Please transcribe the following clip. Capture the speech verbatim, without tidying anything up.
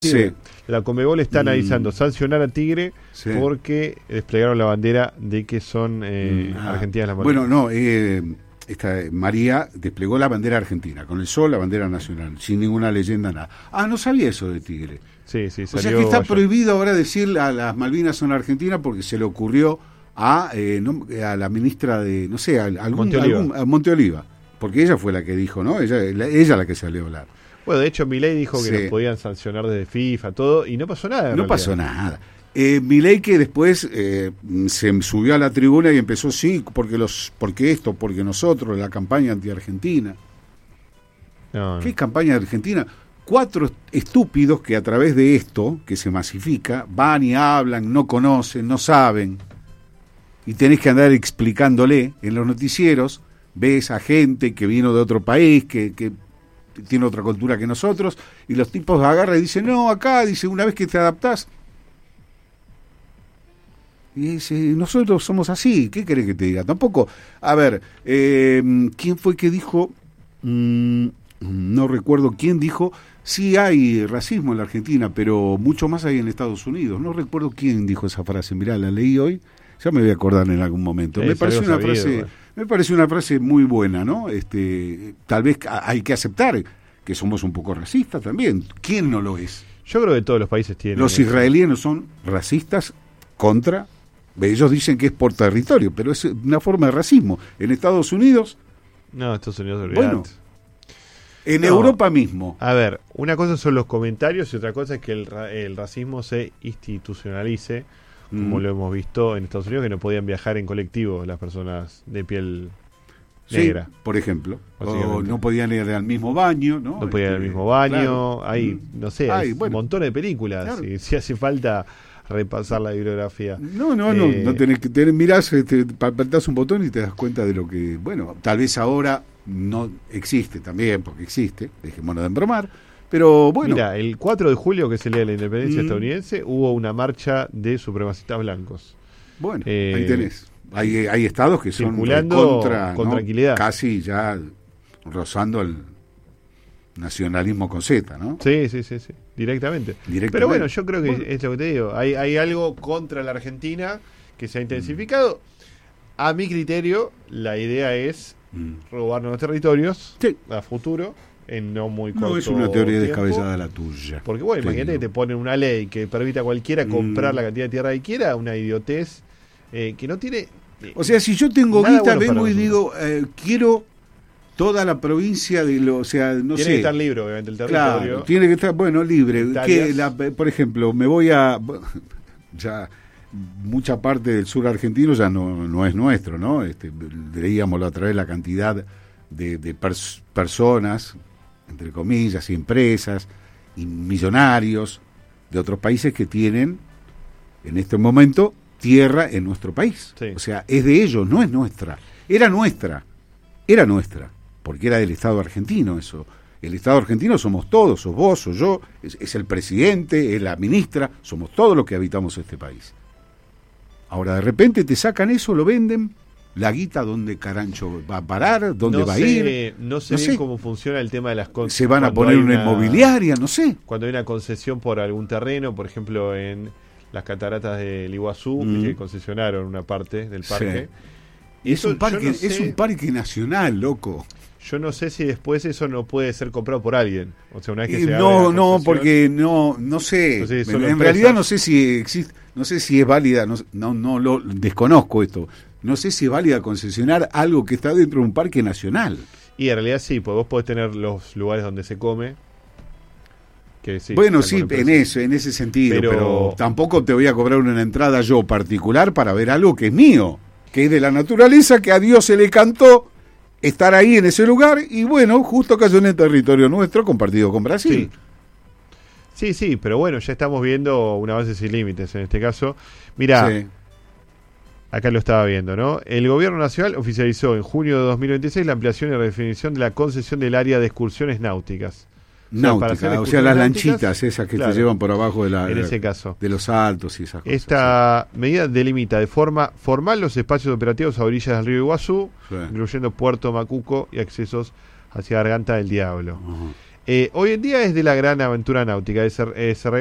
Sí. La Conmebol está Mm. analizando sancionar a Tigre Sí. porque desplegaron la bandera de que son eh, Ah, argentinas las Malvinas. Bueno, no, eh, esta, María desplegó la bandera argentina, con el sol la bandera nacional, sin ninguna leyenda, nada. Ah, no sabía eso de Tigre. Sí, sí, O sea salió que está ayer. prohibido ahora decir a las Malvinas son argentinas porque se le ocurrió a, eh, no, a la ministra de, no sé, a, algún, Monteoliva. algún- a Monteoliva, porque ella fue la que dijo, ¿no? Ella, la, ella la que salió a hablar. Bueno, de hecho, Milei dijo que Sí. nos podían sancionar desde FIFA, todo, y no pasó nada. en No realidad. pasó nada. Eh, Milei que después eh, se subió a la tribuna y empezó, sí, porque los, porque esto, porque nosotros, la campaña anti-argentina. No, no. ¿Qué campaña de Argentina? Cuatro estúpidos que a través de esto, que se masifica, van y hablan, no conocen, no saben, y tenés que andar explicándole en los noticieros, ves a gente que vino de otro país, que, que tiene otra cultura que nosotros, y los tipos agarran y dicen, no, acá, dice, una vez que te adaptás, y dice, nosotros somos así, ¿qué querés que te diga? Tampoco, a ver, eh, ¿quién fue que dijo? Mm, no recuerdo quién dijo, sí hay racismo en la Argentina, pero mucho más hay en Estados Unidos. No recuerdo quién dijo esa frase, mirá, la leí hoy, ya me voy a acordar en algún momento. Sí, me es parece algo una sabido, frase, bueno. me parece una frase muy buena, ¿no? Este, tal vez a- hay que aceptar que somos un poco racistas también. ¿Quién no lo es? Yo creo que todos los países tienen. Los eso. israelíes no son racistas contra, ellos dicen que es por territorio, pero es una forma de racismo. En Estados Unidos, No, Estados Unidos, Bueno, olvidate. en No. Europa mismo. A ver, una cosa son los comentarios y otra cosa es que el, ra- el racismo se institucionalice, como Mm. lo hemos visto en Estados Unidos, que no podían viajar en colectivo las personas de piel Sí, negra. por ejemplo. O Básicamente. no podían ir al mismo baño, ¿no? No podían ir al Este, mismo baño. claro. Hay, Mm. no sé, Hay, hay bueno. un montón de películas. Claro. Y si hace falta repasar la bibliografía. No, no, no, Eh, no tenés que tener, mirás, este, apretás un botón y te das cuenta de lo que, bueno, tal vez ahora no existe también, porque existe, dejémonos de embromar, pero bueno, Mira, el cuatro de julio, que es el día de la independencia Mm. estadounidense, hubo una marcha de supremacistas blancos. bueno, eh, ahí tenés. Hay, hay estados que son circulando contra, con tranquilidad. Casi ya rozando el nacionalismo con Z, ¿no? Sí, sí, sí, sí, directamente. Directamente. Pero bueno, yo creo que Bueno. es lo que te digo. Hay, hay algo contra la Argentina que se ha intensificado. A mi criterio, la idea es Mm. robarnos los territorios Sí. a futuro, en no muy corto No es una teoría tiempo. descabellada la tuya. Porque bueno, Te imagínate que digo. te ponen una ley que permita a cualquiera comprar Mm. la cantidad de tierra que quiera, una idiotez eh, que no tiene... eh, O sea, si yo tengo nada guita, bueno para vengo y nosotros. digo, eh, quiero toda la provincia de lo, o sea, no tiene sé. que estar libre, obviamente, el territorio. Claro, tiene que estar, bueno, libre. Hectáreas. Que la- por ejemplo, me voy a, ya mucha parte del sur argentino ya no, no es nuestro, ¿no? Este, leíamos la otra vez la cantidad de, de pers- personas, entre comillas, y empresas, y millonarios de otros países que tienen, en este momento, tierra en nuestro país. Sí. O sea, es de ellos, no es nuestra. Era nuestra, era nuestra, porque era del Estado argentino eso. El Estado argentino somos todos, sos vos, sos yo, es, es el presidente, es la ministra, somos todos los que habitamos este país. Ahora de repente te sacan eso, lo venden, la guita, ¿dónde carancho va a parar? ¿Dónde no va sé, a ir? No sé No bien sé. cómo funciona el tema de las cosas. ¿Se van a poner una inmobiliaria? No sé. Cuando hay una concesión por algún terreno, por ejemplo, en las cataratas del Iguazú, Mm. que concesionaron una parte del parque. Es Eso un parque, yo no sé- es un parque nacional, loco. Yo no sé si después eso no puede ser comprado por alguien. O sea, una vez que Eh, se abre no, la no, concesión- porque no, no sé. No sé, en son en empresas. realidad no sé si existe, no sé si es válida, no, no, no lo desconozco esto. No sé si es válida concesionar algo que está dentro de un parque nacional. Y en realidad sí, pues vos podés tener los lugares donde se come. Que sí, bueno, están sí, con en empresas. eso, en ese sentido, pero... Pero- tampoco te voy a cobrar una entrada yo particular para ver algo que es mío, que es de la naturaleza, que a Dios se le cantó estar ahí en ese lugar y bueno, justo cayó en el territorio nuestro compartido con Brasil. Sí. Sí, sí, pero bueno, ya estamos viendo una base sin límites en este caso. Mira, Sí. acá lo estaba viendo, ¿no? El gobierno nacional oficializó en junio de dos mil veintiséis la ampliación y redefinición de la concesión del área de excursiones náuticas. O sea, para hacer Náutica, o sea, las excursiones náuticas, lanchitas esas que claro, te llevan por abajo de, la, en ese caso. de los altos y esas cosas. Esta medida delimita de forma formal los espacios operativos a orillas del río Iguazú, Sí. incluyendo Puerto Macuco y accesos hacia Garganta del Diablo. Ajá. Eh, hoy en día es de la Gran Aventura Náutica, es, es